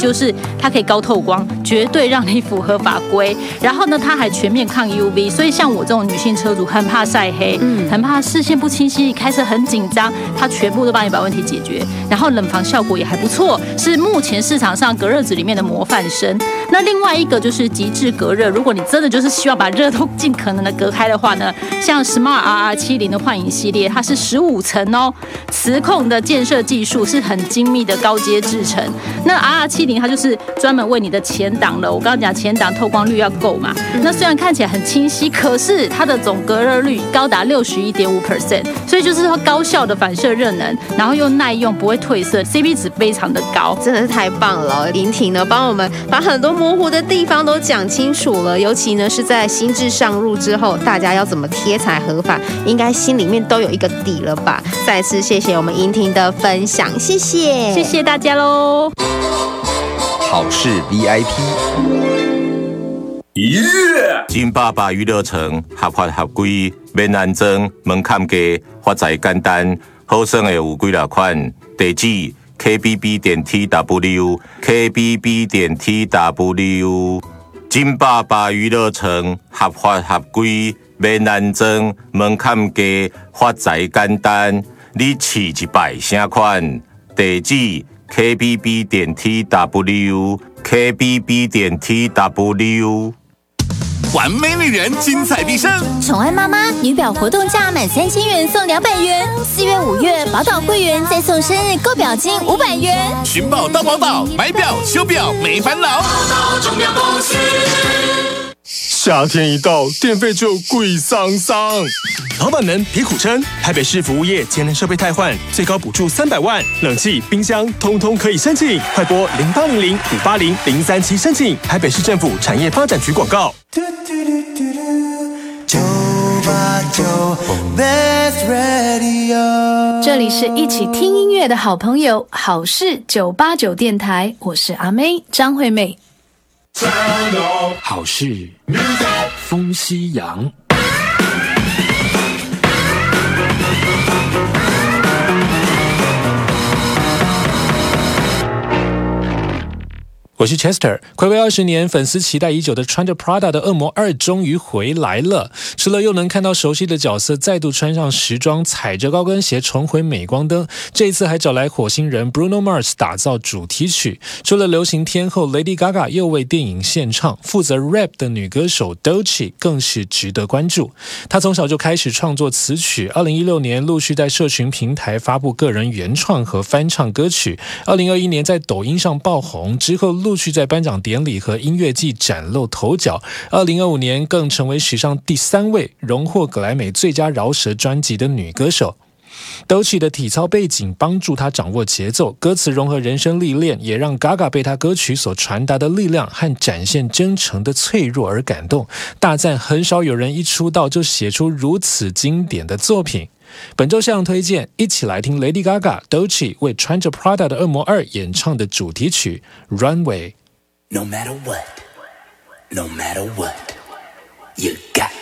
就是它可以高透光，绝对让你符合法规。然后呢，它还全面抗 UV， 所以像我这种女性车主很怕晒黑，很怕视线不清晰，开车很紧张，它全部都帮你把问题解决。然后冷房效果也还不错，是目前市场上隔热纸里面的模范生。那另外一个就是极致隔热，如果你真的就是希望把热都尽可能的隔开的话呢，像 Smart RR70 的幻影系列，它是15层哦，磁控的建设技术是很精密的高阶制程。那 RR70 它就是专门为你的前挡了，我刚刚讲前挡透光率要够嘛，那虽然看起来很清晰，可是它的总隔热率高达61.5%，所以就是说高效的反射热能，然后又耐用，不会褪色 ，CP 值非常的高， 真的是太棒了！林婷呢，帮我们把很多模糊的地方都讲清楚了，尤其呢是在新制上路之后，大家要怎么贴才合法，应该心里面都有一个底了吧？再次谢谢我们莹婷的分享，谢谢， 谢谢大家喽！ 好事 VIP。 金爸爸娱乐城合法合规，免安装，门槛低，发财简单，好耍的有几多款，地址 KBB.TW KBB.TW。金爸爸娱乐城合法合规，免安装，门槛低，发财简单，你试一摆啥款？地址 KBB.TW KBB.TW。 完美女人，精彩必胜！ 宠爱妈妈女表活动价满3000元送200元，4月、5月宝岛会员再送生日购表金500元。 寻宝到宝岛，买表修表没烦恼。宝岛钟表公司。 夏天一到，电费就贵桑桑。 老板们别苦撑，台北市服务业节能设备汰换，最高补助300万，冷气、冰箱通通可以申请，快拨0800-580-037申请。台北市政府产业发展局广告。 这里是一起听音乐的好朋友，好事989电台，我是阿妹张惠妹。 好事风夕阳。 我是 Chester， 睽违20年，粉丝期待已久的穿着 Prada 的恶魔2终于回来了。除了又能看到熟悉的角色再度穿上时装，踩着高跟鞋重回镁光灯，这一次还找来火星人 Bruno Mars 打造主题曲。除了流行天后 Lady Gaga 又为电影献唱，负责 rap 的女歌手 Doechii 更是值得关注。她从小就开始创作词曲，2016年陆续在社群平台发布个人原创和翻唱歌曲，2021年在抖音上爆红，之后陆续在颁奖典礼和音乐季崭露头角，2025年更成为史上第3位荣获格莱美最佳饶舌专辑的女歌手。Doechii 的体操背景帮助她掌握节奏，歌词融合人生历练，也让 Gaga 被她歌曲所传达的力量和展现真诚的脆弱而感动，大赞很少有人一出道就写出如此经典的作品。本周向推荐，一起来听 Lady Gaga、Doechii 为穿着 Prada 的恶魔2演唱的主题曲 Runway。 No matter what, you got